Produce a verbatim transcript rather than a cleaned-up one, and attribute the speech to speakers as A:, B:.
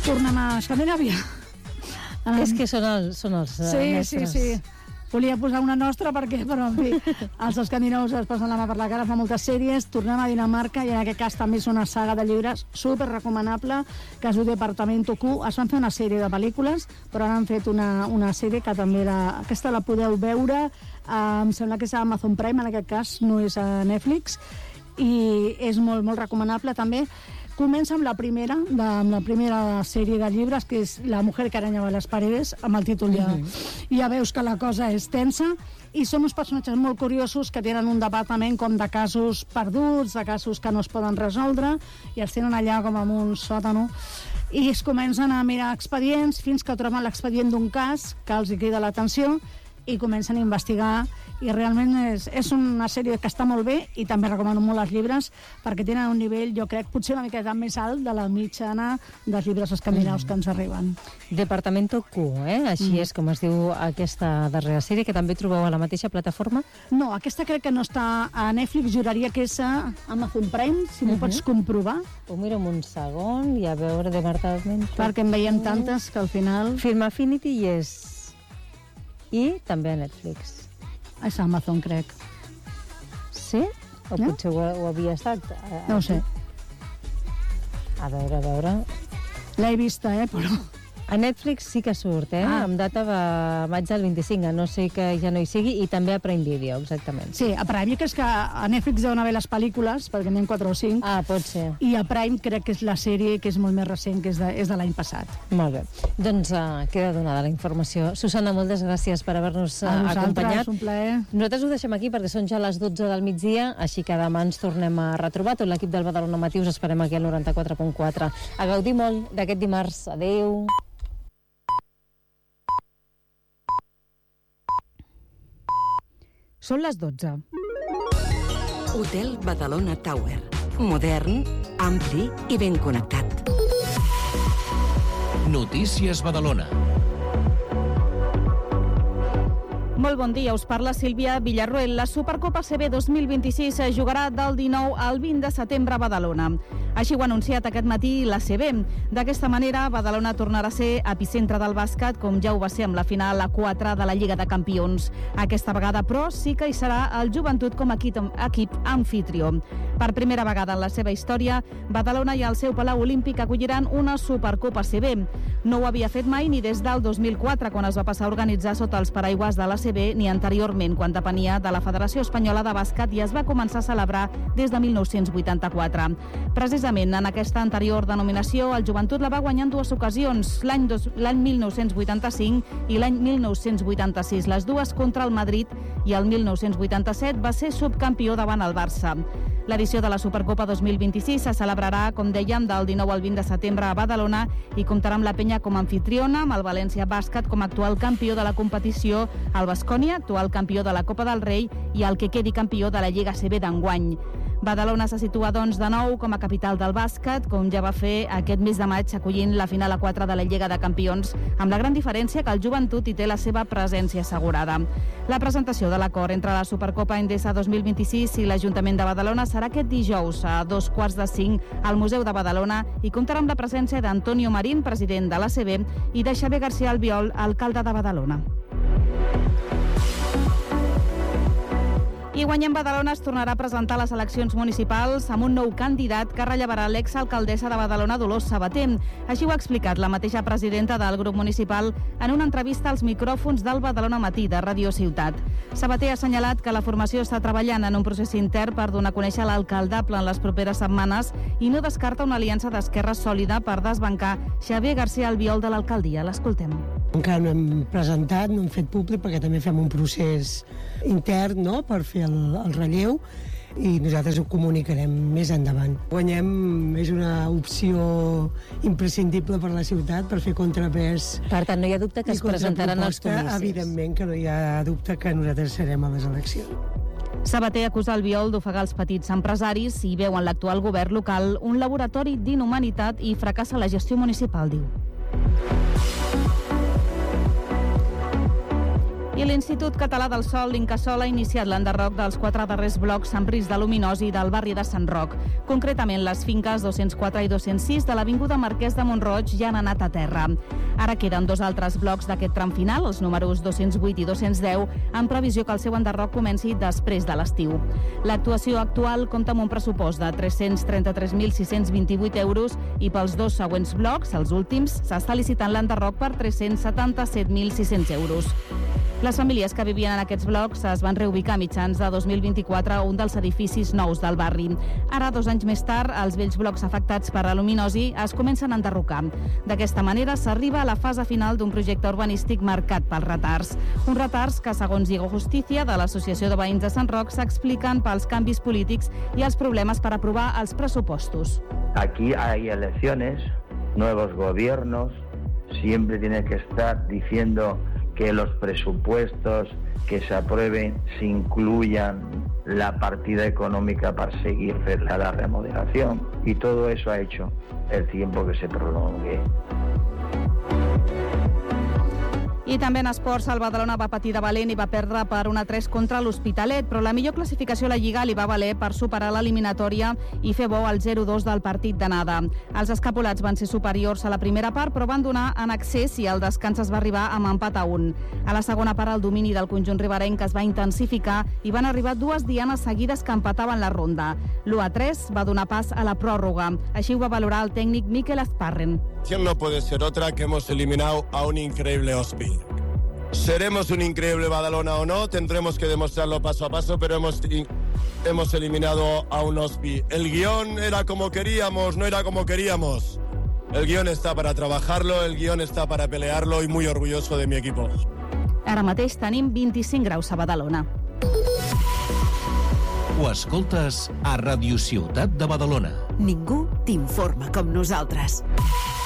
A: Tornem a Escandinàvia.
B: Um, és que són, el, són els uh,
A: sí,
B: mestres.
A: Sí, sí, volia posar una nostra perquè, però en fi, els escandinaus es posen la mà per la cara, fa moltes sèries. Tornem a Dinamarca i en aquest cas també és una saga de llibres super recomanable que es diu Departamento Q. Es van fer una sèrie de pel·lícules, però ara han fet una, una sèrie que també la, aquesta la podeu veure, uh, em sembla que és a Amazon Prime, en aquest cas no és a Netflix, i és molt, molt recomanable també. Comença amb la primera, de, amb la primera sèrie de llibres, que és La mujer que arañaba las paredes, amb el títol ja, mm-hmm. ja veus que la cosa és tensa, i són uns personatges molt curiosos que tenen un departament com de casos perduts, de casos que no es poden resoldre, i els tenen allà com en un sòtano, i es comencen a mirar expedients fins que troben l'expedient d'un cas que els hi crida l'atenció i comencen a investigar, i realment és, és una sèrie que està molt bé, i també recomano molt els llibres perquè tenen un nivell, jo crec, potser una miqueta més alt de la mitjana dels llibres escandinaus mm. que ens arriben.
B: Departamento Q, eh? Així mm. és com es diu aquesta darrera sèrie, que també trobeu a la mateixa plataforma?
A: No, aquesta crec que no està a Netflix, juraria que és a Amazon Prime, si m'ho uh-huh. pots comprovar.
B: Ho miro un segon i a veure Departamento Q.
A: Perquè en veiem tantes que al final...
B: Film Affinity i és... i també a Netflix.
A: És Amazon, crec.
B: Sí? O no? Potser ho, ho havia estat?
A: No ho sé.
B: A veure, a veure...
A: L'he vista, eh, però...
B: A Netflix sí que surt, eh?
A: Ah.
B: Amb data de maig del vint-i-cinc, no sé que ja no hi sigui, i també a Prime Video, exactament.
A: Sí, a Prime, jo crec que a Netflix deuen haver les pel·lícules, perquè n'hi ha quatre o cinc.
B: Ah, pot ser.
A: I a Prime crec que és la sèrie que és molt més recent, que és de, és de l'any passat.
B: Molt bé. Doncs uh, queda donada la informació. Susana, moltes gràcies per haver-nos uh, acompanyat.
A: Un plaer.
B: Nosaltres ho deixem aquí perquè són ja les dotze del migdia, així que demà ens tornem a retrobar. Tot l'equip del Badalona Matí us esperem aquí al noranta-quatre punt quatre. A gaudir molt d'aquest dimarts. Adéu.
A: Són les dotze.
C: Hotel Badalona Tower. Modern, ampli i ben connectat.
D: Notícies Badalona.
E: Molt bon dia, us parla Sílvia Villarroel. La Supercopa A C B dos mil vint-i-sis es jugarà del dinou al vint de setembre a Badalona. Així ho ha anunciat aquest matí l'A C B. D'aquesta manera, Badalona tornarà a ser epicentre del bàsquet, com ja ho va ser amb la final a quatre de la Lliga de Campions. Aquesta vegada, però, sí que hi serà el Joventut com a equip, equip anfitrió. Per primera vegada en la seva història, Badalona i el seu Palau Olímpic acolliran una Supercopa A C B. No ho havia fet mai ni des del dos mil quatre, quan es va passar a organitzar sota els paraigües de l'A C B, ni anteriorment, quan depenia de la Federació Espanyola de Bàsquet i es va començar a celebrar des de mil nou-cents vuitanta-quatre. Precisament en aquesta anterior denominació, el Joventut la va guanyar en dues ocasions, l'any l'any mil nou-cents vuitanta-cinc i l'any mil nou-cents vuitanta-sis, les dues contra el Madrid, i el mil nou-cents vuitanta-set va ser subcampió davant el Barça. L'edició de la Supercopa dos mil vint-i-sis se celebrarà, com dèiem, del dinou al vint de setembre a Badalona i comptarà amb la Penya com a anfitriona, amb el València Bàsquet com a actual campió de la competició, el Baskonia, actual campió de la Copa del Rei, i el que quedi campió de la Lliga A C B d'enguany. Badalona se situa, doncs, de nou com a capital del bàsquet, com ja va fer aquest mes de maig acollint la final a quatre de la Lliga de Campions, amb la gran diferència que el Joventut hi té la seva presència assegurada. La presentació de l'acord entre la Supercopa Endesa dos mil vint-i-sis i l'Ajuntament de Badalona serà aquest dijous a dos quarts de cinc al Museu de Badalona i comptarà amb la presència d'Antonio Marín, president de l'A C B, i de Xavier García Albiol, alcalde de Badalona. I Guanyem Badalona es tornarà a presentar a les eleccions municipals amb un nou candidat que rellevarà l'exalcaldessa de Badalona, Dolors Sabater. Així ho ha explicat la mateixa presidenta del grup municipal en una entrevista als micròfons del Badalona Matí de Ràdio Ciutat. Sabater ha assenyalat que la formació està treballant en un procés intern per donar a conèixer l'alcaldable en les properes setmanes i no descarta una aliança d'esquerra sòlida per desbancar Xavier García Albiol de l'alcaldia. L'escoltem.
F: Encara no hem presentat, no hem fet públic perquè també fem un procés intern, no?, per fer el, el relleu, i nosaltres ho comunicarem més endavant. Guanyem és una opció imprescindible per la ciutat per fer contrapès.
B: Per tant, no hi ha dubte que es presentaran els comicis.
F: Evidentment que no hi ha dubte que nosaltres serem a les eleccions.
E: Sabater acusa Albiol d'ofegar els petits empresaris i veu en l'actual govern local un laboratori d'inhumanitat i fracassa la gestió municipal, diu. I l'Institut Català del Sol, l'Incasol, ha iniciat l'enderroc dels quatre darrers blocs amb risc de luminosi del barri de Sant Roc. Concretament, les finques dos-cents quatre i dos-cents sis de l'Avinguda Marquès de Montroig ja han anat a terra. Ara queden dos altres blocs d'aquest tram final, els números dos-cents vuit i dos-cents deu, en previsió que el seu enderroc comenci després de l'estiu. L'actuació actual compta amb un pressupost de tres-cents trenta-tres mil sis-cents vint-i-vuit euros i pels dos següents blocs, els últims, s'està licitant l'enderroc per tres-cents setanta-set mil sis-cents euros. Les famílies que vivien en aquests blocs es van reubicar a mitjans de dos mil vint-i-quatre a un dels edificis nous del barri. Ara, dos anys més tard, els vells blocs afectats per la luminosi es comencen a enderrocar. D'aquesta manera, s'arriba a la fase final d'un projecte urbanístic marcat pels retards. Uns retards que, segons Diego Justicia, de l'Associació de Veïns de Sant Roc, s'expliquen pels canvis polítics i els problemes per aprovar els pressupostos.
D: Aquí hay elecciones, nuevos gobiernos, siempre tienes que estar diciendo que los presupuestos que se aprueben se incluyan la partida económica para seguir la remodelación, y todo eso ha hecho el tiempo que se prolongue.
E: I també en esports, el Badalona va patir de valent i va perdre per un a tres contra l'Hospitalet, però la millor classificació a la Lliga li va valer per superar l'eliminatòria i fer bo al zero dos del partit d'anada. Els escapulats van ser superiors a la primera part, però van donar en excés i el descans es va arribar amb empat a un. A la segona part, el domini del conjunt riberenc es va intensificar i van arribar dues dianes seguides que empataven la ronda. l'u a tres va donar pas a la pròrroga. Així ho va valorar el tècnic Mikel Azparren.
G: No puede ser otra que hemos eliminado a un increíble Hospi. Seremos un increíble Badalona o no, tendremos que demostrarlo paso a paso, pero hemos, hemos eliminado a un Hospi. El guión era como queríamos, no era como queríamos. El guión está para trabajarlo, el guión está para pelearlo y muy orgulloso de mi equipo.
E: Ara mateix tenim vint-i-cinc graus a Badalona.
H: Ho escoltes a Radio Ciutat de Badalona.
C: Ningú t'informa com nosaltres.